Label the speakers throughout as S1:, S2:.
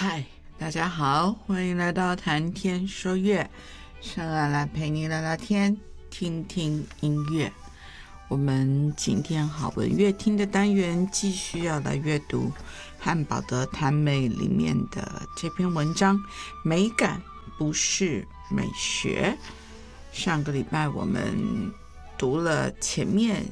S1: 嗨，大家好，欢迎来到谈天说乐，上岸来陪你聊聊天，听听音乐。我们今天好文乐听的单元继续要来阅读汉堡德谈美里面的这篇文章，美感不是美学。上个礼拜我们读了前面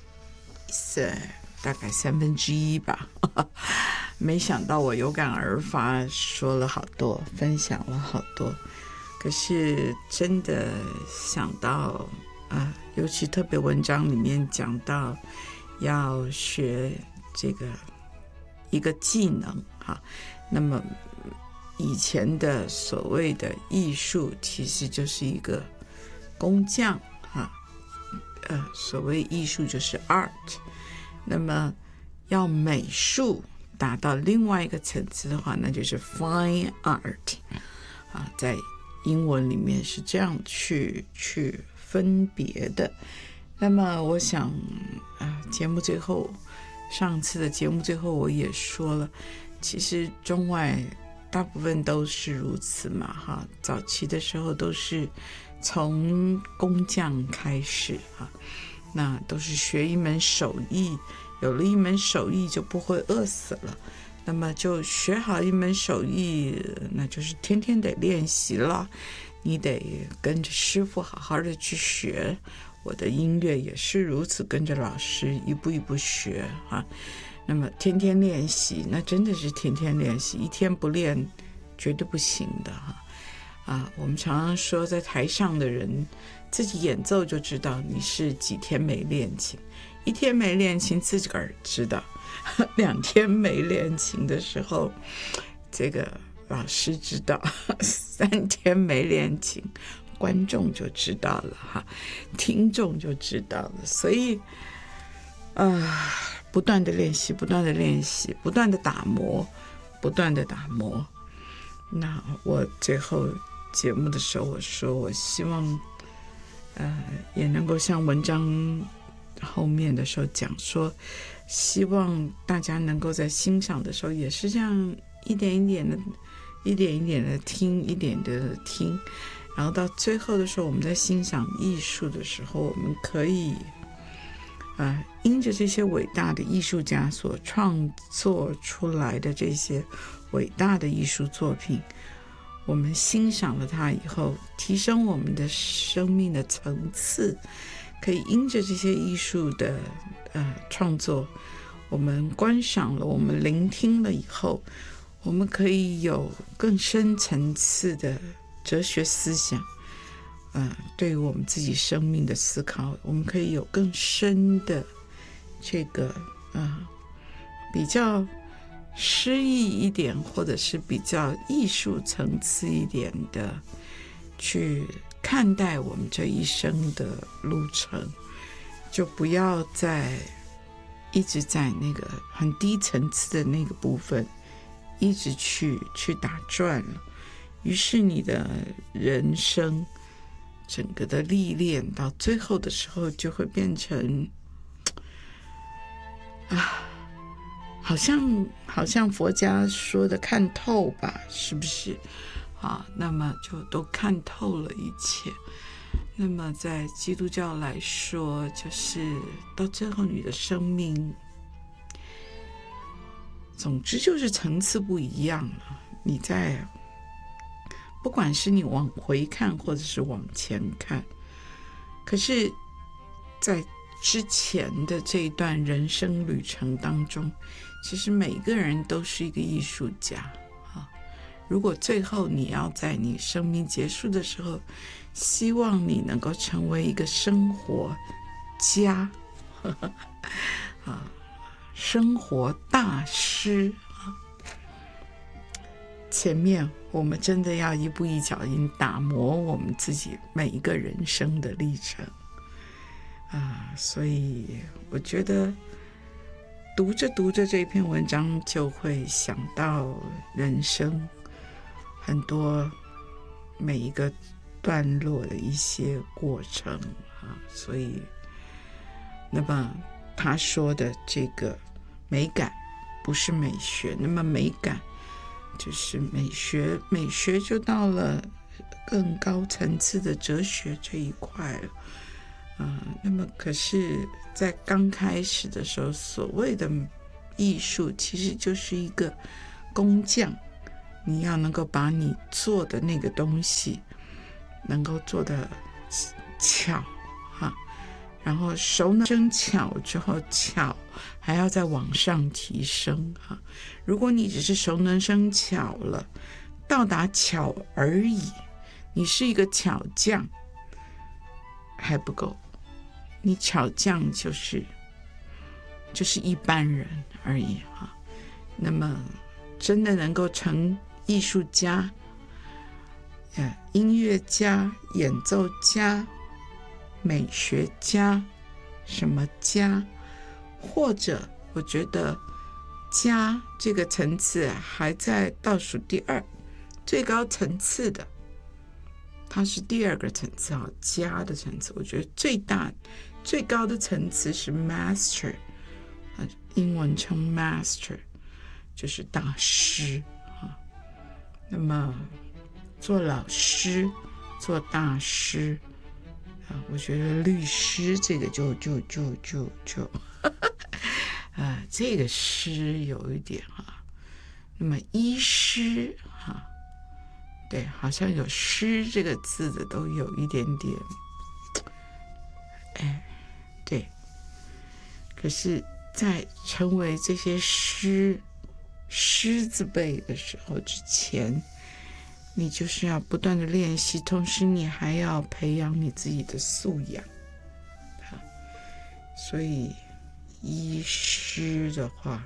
S1: 大概1/3吧，没想到我有感而发，说了好多，分享了好多。可是真的想到尤其特别文章里面讲到要学这个一个技能那么以前的所谓的艺术其实就是一个工匠所谓艺术就是 art， 那么要美术达到另外一个层次的话，那就是 fine art 在英文里面是这样去分别的。那么我想节目最后，上次的节目最后我也说了，其实中外大部分都是如此嘛早期的时候都是从工匠开始那都是学一门手艺，有了一门手艺就不会饿死了，那么就学好一门手艺，那就是天天得练习了，你得跟着师傅好好的去学。我的音乐也是如此，跟着老师一步一步学那么天天练习，那真的是天天练习，一天不练绝对不行的我们常常说在台上的人自己演奏就知道你是几天没练琴，一天没练琴自个儿知道，2天没练琴的时候这个老师知道，3天没练琴观众就知道了听众就知道了。所以不断的练习，不断的练习，不断的打磨，不断的打磨。那我最后节目的时候我说，我希望也能够像文章后面的时候讲说，希望大家能够在欣赏的时候也是这样一点一点的听，一点的听，然后到最后的时候我们在欣赏艺术的时候，我们可以因着这些伟大的艺术家所创作出来的这些伟大的艺术作品，我们欣赏了它以后，提升我们的生命的层次，可以因着这些艺术的创作，我们观赏了，我们聆听了以后，我们可以有更深层次的哲学思想，对于我们自己生命的思考，我们可以有更深的这个比较诗意一点，或者是比较艺术层次一点的去看待我们这一生的路程，就不要一直在那个很低层次的那个部分一直去打转了，于是你的人生整个的历练到最后的时候就会变成好像佛家说的看透吧，是不是那么就都看透了一切。那么在基督教来说，就是到最后你的生命总之就是层次不一样了，你在不管是你往回看或者是往前看，可是在之前的这一段人生旅程当中，其实每个人都是一个艺术家如果最后你要在你生命结束的时候，希望你能够成为一个生活家生活大师前面我们真的要一步一脚印打磨我们自己每一个人生的历程所以我觉得读着这篇文章就会想到人生很多每一个段落的一些过程所以那么他说的这个美感不是美学，那么美感就是美学，美学就到了更高层次的哲学这一块了。那么可是在刚开始的时候，所谓的艺术其实就是一个工匠，你要能够把你做的那个东西能够做得巧然后熟能生巧之后，巧还要再往上提升如果你只是熟能生巧了，到达巧而已，你是一个巧匠还不够，你巧匠就是一般人而已那么真的能够成艺术家、音乐家、演奏家、美学家，什么家，或者我觉得家这个层次还在倒数第二，最高层次的它是第二个层次家的层次，我觉得最高的层次是 master， 英文称 master， 就是大师那么做老师，做大师我觉得律师这个就这个师有一点那么医师对，好像有师这个字的都有一点点对，可是在成为这些师字辈的时候之前，你就是要不断的练习，同时你还要培养你自己的素养所以医师的话，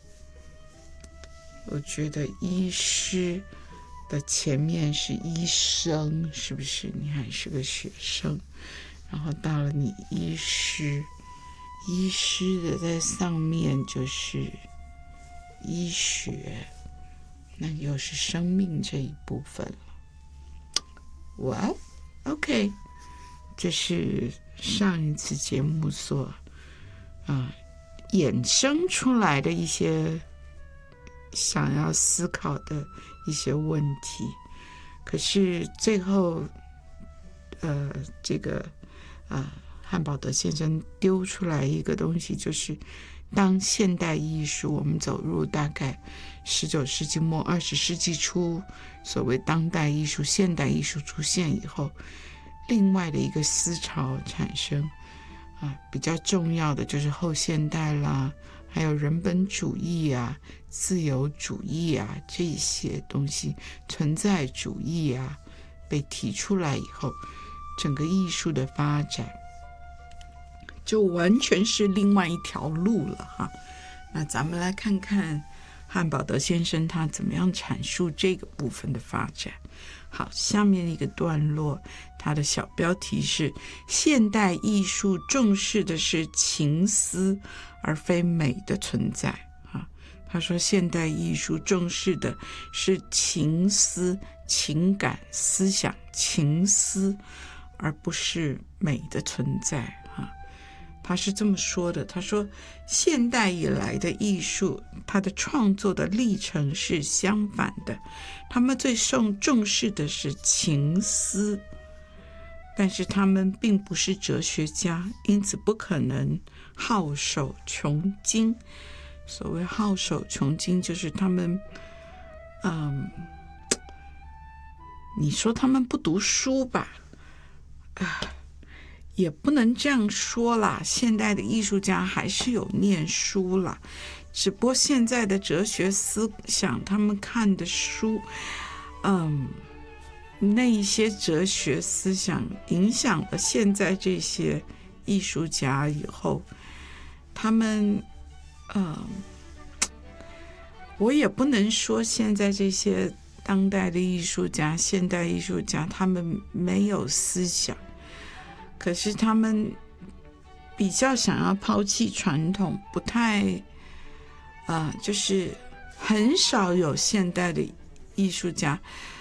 S1: 我觉得医师的前面是医生，是不是？你还是个学生，然后到了你医师的在上面就是医学，那又是生命这一部分了。哇 OK， 这是上一次节目所衍生出来的一些想要思考的一些问题。可是最后这个汉堡德先生丢出来一个东西，就是当现代艺术我们走入大概19世纪末20世纪初，所谓当代艺术现代艺术出现以后，另外的一个思潮产生比较重要的就是后现代啦，还有人本主义自由主义这些东西，存在主义被提出来以后，整个艺术的发展就完全是另外一条路了那咱们来看看汉堡德先生他怎么样阐述这个部分的发展。好，下面一个段落，它的小标题是现代艺术重视的是情思而非美的存在他说现代艺术重视的是情思、情感、思想、情思，而不是美的存在他是这么说的，他说现代以来的艺术，它的创作的历程是相反的，他们最重视的是情思，但是他们并不是哲学家，因此不可能好守穷经。所谓好守穷经，就是他们你说他们不读书吧也不能这样说啦，现代的艺术家还是有念书啦，只不过现在的哲学思想他们看的书那一些哲学思想影响了现在这些艺术家以后，他们我也不能说现在这些当代的艺术家现代艺术家他们没有思想，可是他们比较想要抛弃传统，不太就是很少有现代的艺术家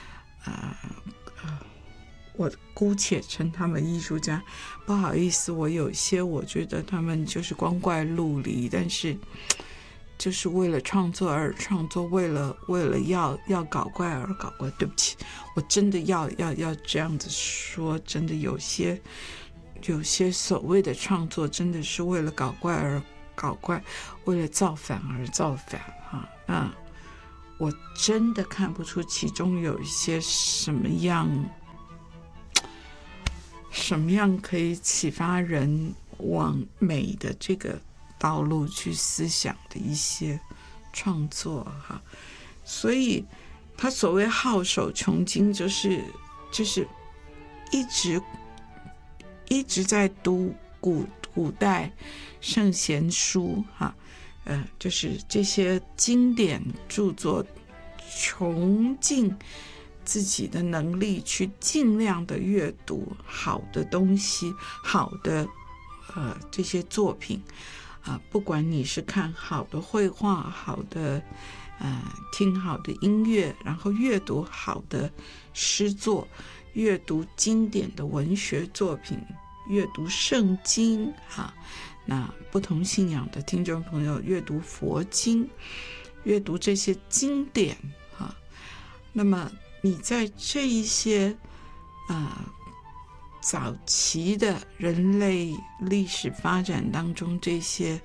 S1: 我姑且称他们艺术家，不好意思，我有些我觉得他们就是光怪陆离，但是就是为了创作而创作，为了要搞怪而搞怪。对不起，我真的要这样子说，真的有些所谓的创作真的是为了搞怪而搞怪，为了造反而造反啊！那我真的看不出其中有一些什么样可以启发人往美的这个道路去思想的一些创作哈。所以他所谓好手穷经，就是一直在读古代圣贤书哈，就是这些经典著作，穷尽自己的能力去尽量的阅读好的东西，好的这些作品不管你是看好的绘画，好的听好的音乐，然后阅读好的诗作，阅读经典的文学作品，阅读圣经那不同信仰的听众朋友阅读佛经，阅读这些经典那么你在这一些早期的人类历史发展当中，这些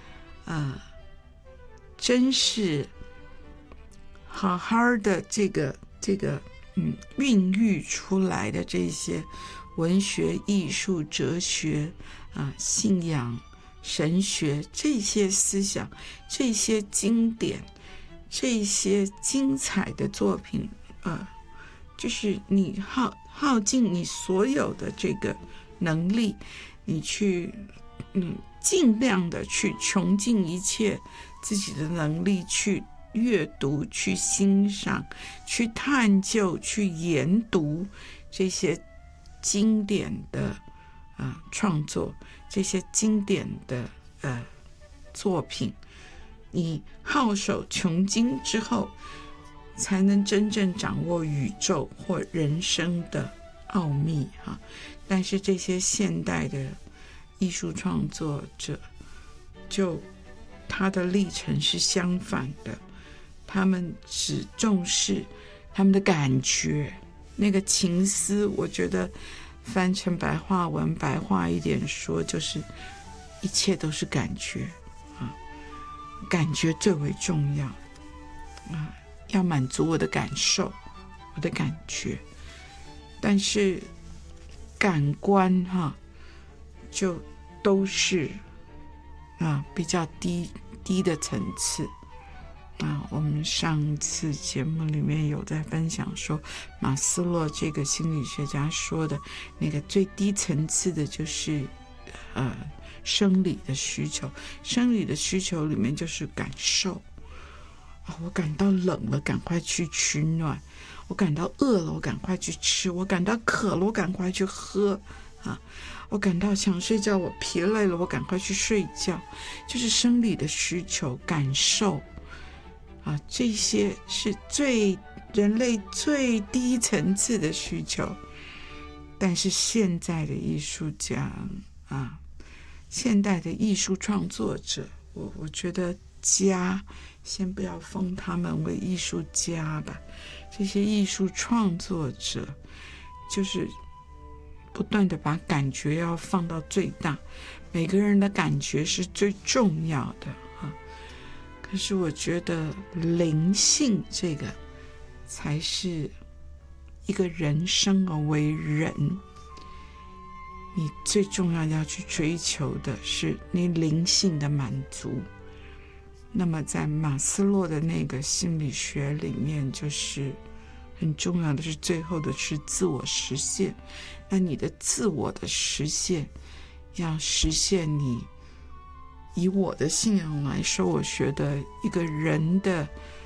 S1: 真是好好的这个孕育出来的这些文学、艺术、哲学信仰、神学这些思想，这些经典，这些精彩的作品就是你耗尽你所有的这个能力，你去尽量的去穷尽一切自己的能力去阅读，去欣赏，去探究，去研读这些经典的创作，这些经典的作品，你好手穷经之后，才能真正掌握宇宙或人生的奥秘但是这些现代的艺术创作者，就他的历程是相反的，他们只重视他们的感觉，那个情思，我觉得翻成白话文，白话一点说，就是一切都是感觉感觉最为重要要满足我的感受，我的感觉。但是感官就都是比较低的层次我们上次节目里面有在分享说，马斯洛这个心理学家说的那个最低层次的就是生理的需求，生理的需求里面就是感受我感到冷了，赶快去取暖；我感到饿了，我赶快去吃；我感到渴了，我赶快去喝我感到想睡觉，我疲累了，我赶快去睡觉。就是生理的需求、感受这些是人类最低层次的需求。但是现在的艺术家现代的艺术创作者，我觉得先不要封他们为艺术家吧，这些艺术创作者就是不断的把感觉要放到最大，每个人的感觉是最重要的可是我觉得灵性这个才是一个人生而为人，你最重要要去追求的是你灵性的满足。那么在马斯洛的那个心理学里面，就是很重要的是最后的是自我实现。那你的自我的实现，要实现你，以我的信仰来说，我觉得一个人的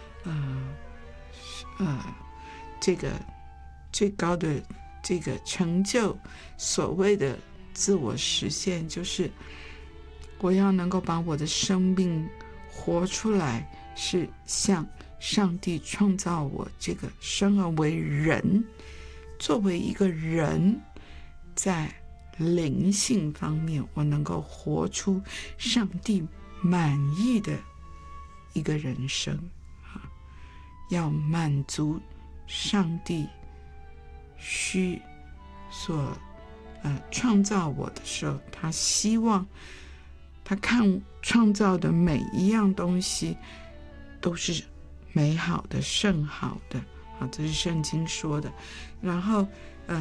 S1: 这个最高的这个成就，所谓的自我实现，就是我要能够把我的生命活出来，是像上帝创造我这个生而为人，作为一个人，在灵性方面我能够活出上帝满意的一个人生要满足上帝所创造我的时候，他希望他看创造的每一样东西都是美好的、甚好的，这是圣经说的。然后